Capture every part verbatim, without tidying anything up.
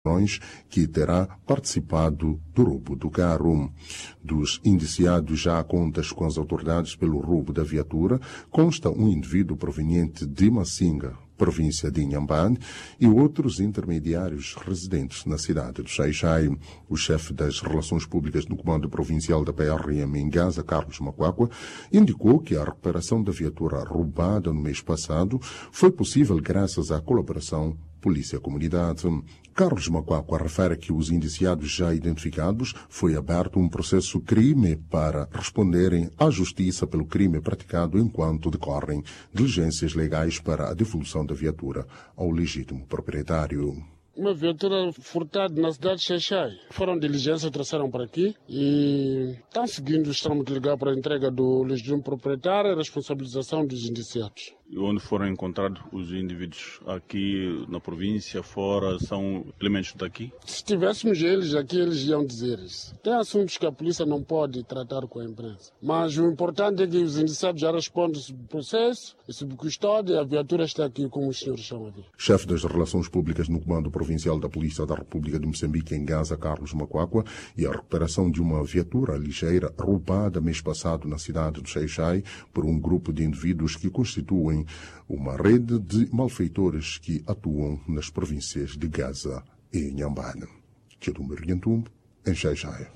que terá participado do roubo do carro. Dos indiciados já há contas com as autoridades pelo roubo da viatura, consta um indivíduo proveniente de Massinga, província de Inhambane, e outros intermediários residentes na cidade de Xai-Xai. O chefe das Relações Públicas no Comando Provincial da P R M em Gaza, Carlos Macuacua, indicou que a recuperação da viatura roubada no mês passado foi possível graças à colaboração Polícia-Comunidade. Carlos Macuacua refere que os indiciados já identificados foi aberto um processo crime para responderem à justiça pelo crime praticado enquanto decorrem diligências legais para a devolução da viatura ao legítimo proprietário. Uma viatura furtada na cidade de Xai-Xai. Foram diligências, trouxeram para aqui e estão seguindo os trâmites legais para a entrega do legítimo proprietário e responsabilização dos indiciados. E onde foram encontrados os indivíduos? Aqui na província, fora, são elementos daqui? Se tivéssemos eles aqui, eles iam dizer isso. Tem assuntos que a polícia não pode tratar com a imprensa. Mas o importante é que os indiciados já respondem sob processo e sob custódia, e a viatura está aqui, como os senhores chamam aqui. Chefe das Relações Públicas no Comando Provincial da Polícia da República de Moçambique em Gaza, Carlos Macuacua, e a recuperação de uma viatura ligeira roubada mês passado na cidade de Xai-Xai por um grupo de indivíduos que constituem uma rede de malfeitores que atuam nas províncias de Gaza e Inhambane. Tchadumba Riantum, em Xai-Xai.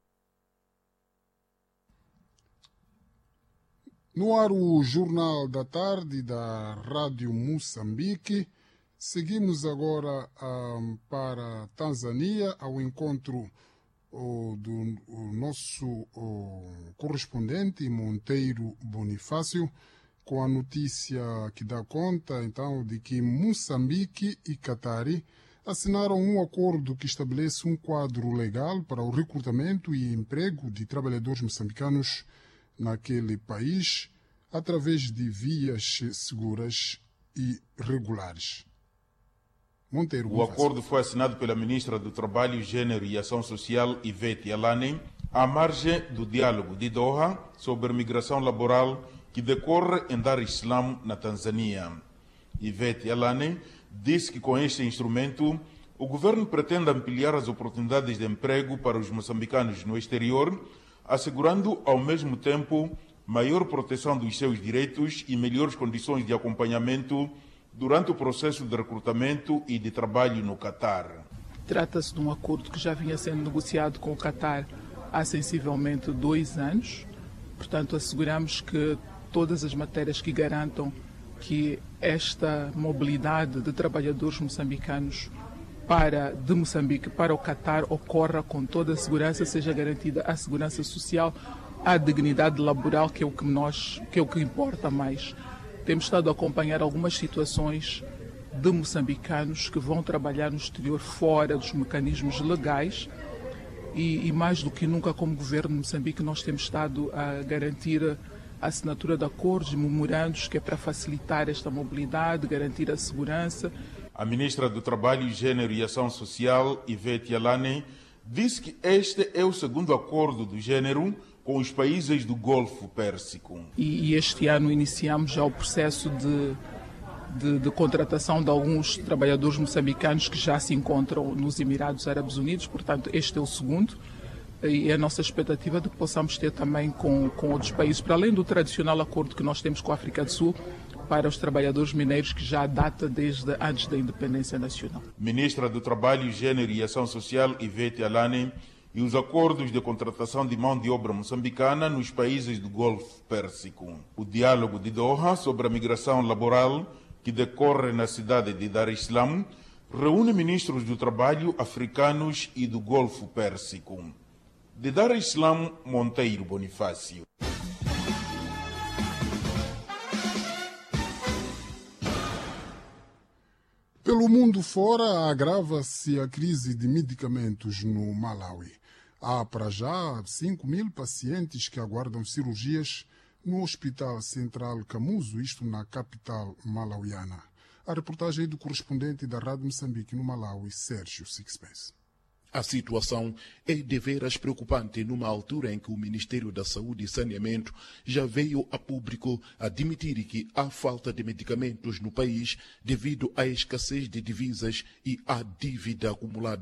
No ar, o Jornal da Tarde da Rádio Moçambique. Seguimos agora um, para Tanzânia, ao encontro oh, do oh, nosso oh, correspondente Monteiro Bonifácio, com a notícia que dá conta, então, de que Moçambique e Catari assinaram um acordo que estabelece um quadro legal para o recrutamento e emprego de trabalhadores moçambicanos naquele país, através de vias seguras e regulares. Monteiro, o acordo foi assinado pela ministra do Trabalho, Gênero e Ação Social, Ivete Alane, à margem do diálogo de Doha sobre migração laboral que decorre em Dar es Salaam, na Tanzânia. Ivete Alane disse que com este instrumento o governo pretende ampliar as oportunidades de emprego para os moçambicanos no exterior, assegurando ao mesmo tempo maior proteção dos seus direitos e melhores condições de acompanhamento durante o processo de recrutamento e de trabalho no Catar. Trata-se de um acordo que já vinha sendo negociado com o Catar há sensivelmente dois anos. Portanto, asseguramos que todas as matérias que garantam que esta mobilidade de trabalhadores moçambicanos para, de Moçambique para o Catar ocorra com toda a segurança, seja garantida a segurança social, a dignidade laboral, que é o que, nós, que, é o que importa mais. Temos estado a acompanhar algumas situações de moçambicanos que vão trabalhar no exterior fora dos mecanismos legais e, e mais do que nunca, como governo de Moçambique, nós temos estado a garantir a assinatura de acordos e memorandos que é para facilitar esta mobilidade, garantir a segurança. A ministra do Trabalho, Gênero e Ação Social, Ivete Alane, disse que este é o segundo acordo do gênero com os países do Golfo Pérsico. E, e este ano iniciamos já o processo de, de, de contratação de alguns trabalhadores moçambicanos que já se encontram nos Emirados Árabes Unidos, portanto este é o segundo. E é a nossa expectativa de que possamos ter também com, com outros países, para além do tradicional acordo que nós temos com a África do Sul, para os trabalhadores mineiros, que já data desde antes da independência nacional. Ministra do Trabalho, Gênero e Ação Social, Ivete Alane, e os acordos de contratação de mão de obra moçambicana nos países do Golfo Pérsico. O diálogo de Doha sobre a migração laboral, que decorre na cidade de Dar es Salaam, reúne ministros do trabalho africanos e do Golfo Pérsico. De Dar es Salaam, Monteiro Bonifácio. Pelo mundo fora, agrava-se a crise de medicamentos no Malawi. Há, para já, cinco mil pacientes que aguardam cirurgias no Hospital Central Camuso, isto na capital malauiana. A reportagem do correspondente da Rádio Moçambique no Malawi, Sérgio Sixpence. A situação é deveras preocupante numa altura em que o Ministério da Saúde e Saneamento já veio a público admitir que há falta de medicamentos no país devido à escassez de divisas e à dívida acumulada